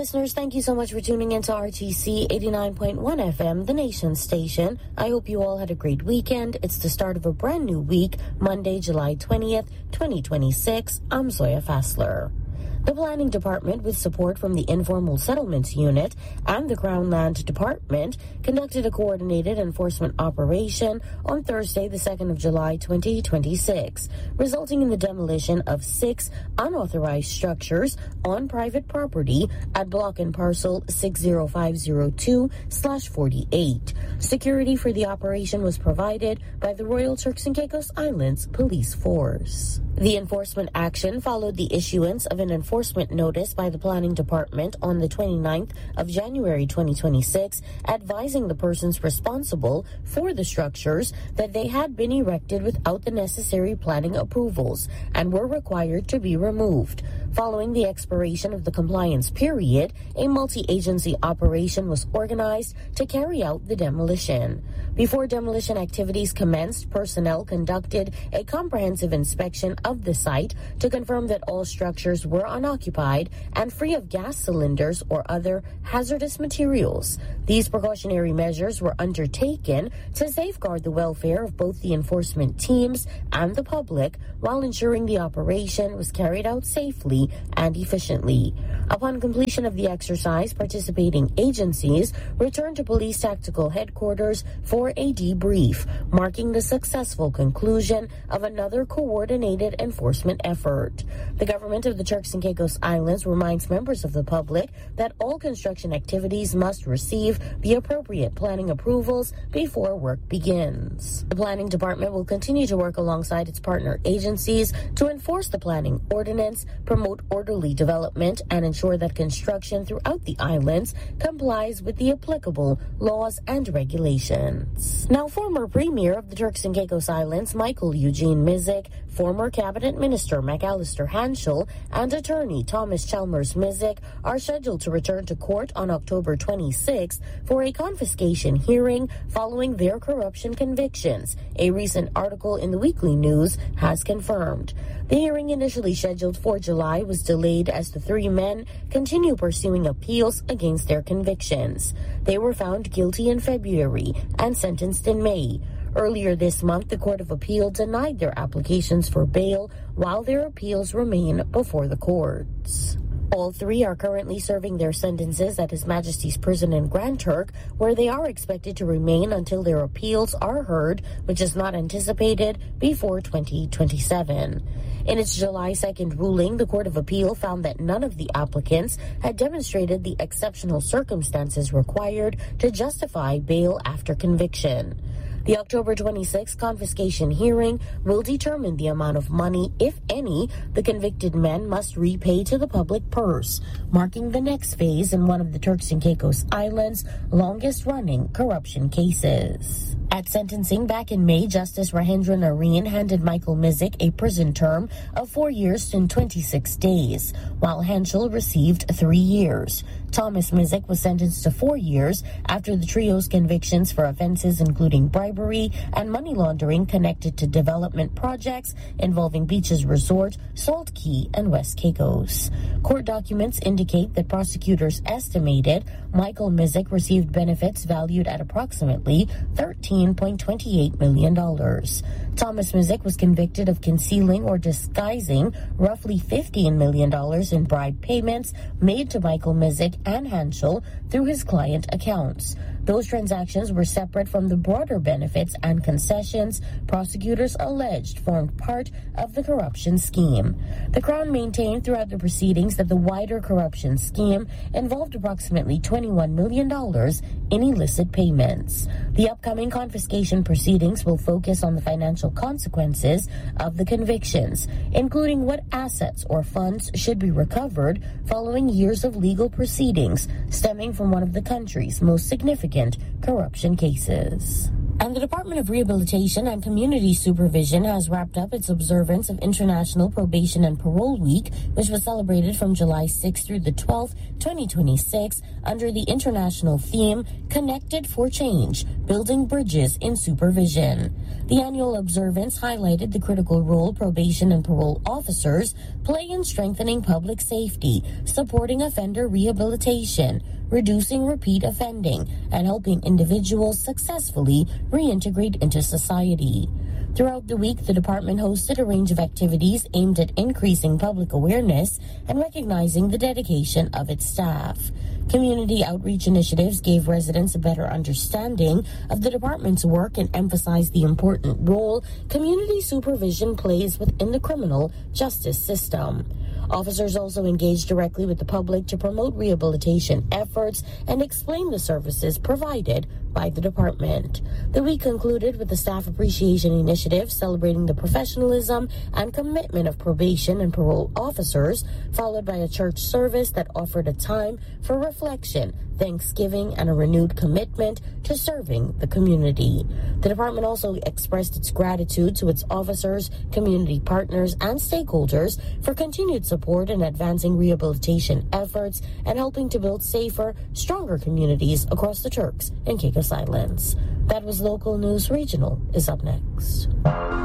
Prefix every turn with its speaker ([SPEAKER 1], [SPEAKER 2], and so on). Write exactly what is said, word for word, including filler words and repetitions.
[SPEAKER 1] listeners, thank you so much for tuning into R T C eighty-nine point one F M, the nation's station. I hope you all had a great weekend. It's the start of a brand new week, Monday, July twentieth, twenty twenty-six. I'm Zoya Fassler. The Planning Department, with support from the Informal Settlements Unit and the Crown Land Department, conducted a coordinated enforcement operation on Thursday, the second of July, twenty twenty-six, resulting in the demolition of six unauthorized structures on private property at block and parcel six zero five zero two slash forty-eight. Security for the operation was provided by the Royal Turks and Caicos Islands Police Force. The enforcement action followed the issuance of an enforcement notice by the Planning Department on the twenty-ninth of January twenty twenty-six, advising the persons responsible for the structures that they had been erected without the necessary planning approvals and were required to be removed. Following the expiration of the compliance period, a multi-agency operation was organized to carry out the demolition. Before demolition activities commenced, personnel conducted a comprehensive inspection of the site to confirm that all structures were unoccupied and free of gas cylinders or other hazardous materials. These precautionary measures were undertaken to safeguard the welfare of both the enforcement teams and the public while ensuring the operation was carried out safely and efficiently. Upon completion of the exercise, participating agencies returned to Police Tactical Headquarters for a debrief, marking the successful conclusion of another coordinated enforcement effort. The government of the Turks and Caicos Islands reminds members of the public that all construction activities must receive the appropriate planning approvals before work begins. The Planning Department will continue to work alongside its partner agencies to enforce the planning ordinance, promote orderly development, and ensure that construction throughout the islands complies with the applicable laws and regulations. Now, former Premier of the Turks and Caicos Islands, Michael Eugene Mizik, former Cabinet Minister McAllister Hanschel, and attorney Thomas Chalmers Mizik are scheduled to return to court on October twenty-sixth for a confiscation hearing following their corruption convictions, a recent article in the Weekly News has confirmed. The hearing, initially scheduled for July, was delayed as the three men continue pursuing appeals against their convictions. They were found guilty in February and sentenced in May. Earlier this month, the Court of Appeal denied their applications for bail while their appeals remain before the courts. All three are currently serving their sentences at His Majesty's Prison in Grand Turk, where they are expected to remain until their appeals are heard, which is not anticipated before twenty twenty-seven. In its July second ruling, the Court of Appeal found that none of the applicants had demonstrated the exceptional circumstances required to justify bail after conviction. The October twenty-sixth confiscation hearing will determine the amount of money, if any, the convicted men must repay to the public purse, marking the next phase in one of the Turks and Caicos Islands' longest-running corruption cases. At sentencing back in May, Justice Rahendra Nareen handed Michael Mizik a prison term of four years and twenty-six days, while Hanschel received three years. Thomas Mizik was sentenced to four years after the trio's convictions for offenses including bribery and money laundering connected to development projects involving Beaches Resort, Salt Key, and West Caicos. Court documents indicate that prosecutors estimated Michael Mizik received benefits valued at approximately thirteen point two eight million dollars. Thomas Mizik was convicted of concealing or disguising roughly fifteen million dollars in bribe payments made to Michael Mizik and Hanschel through his client accounts. Those transactions were separate from the broader benefits and concessions prosecutors alleged formed part of the corruption scheme. The Crown maintained throughout the proceedings that the wider corruption scheme involved approximately twenty-one million dollars in illicit payments. The upcoming confiscation proceedings will focus on the financial consequences of the convictions, including what assets or funds should be recovered following years of legal proceedings stemming from one of the country's most significant corruption cases. And the Department of Rehabilitation and Community Supervision has wrapped up its observance of International Probation and Parole Week, which was celebrated from July sixth through the twelfth, twenty twenty-six, under the international theme, Connected for Change, Building Bridges in Supervision. The annual observance highlighted the critical role probation and parole officers play in strengthening public safety, supporting offender rehabilitation, reducing repeat offending, and helping individuals successfully reintegrate into society. Throughout the week, the department hosted a range of activities aimed at increasing public awareness and recognizing the dedication of its staff. Community outreach initiatives gave residents a better understanding of the department's work and emphasized the important role community supervision plays within the criminal justice system. Officers also engaged directly with the public to promote rehabilitation efforts and explain the services provided by the department. The week concluded with the Staff Appreciation Initiative celebrating the professionalism and commitment of probation and parole officers, followed by a church service that offered a time for reflection, thanksgiving, and a renewed commitment to serving the community. The department also expressed its gratitude to its officers, community partners, and stakeholders for continued support in advancing rehabilitation efforts and helping to build safer, stronger communities across the Turks and Caicos Islands. That was Local News. Regional is up next.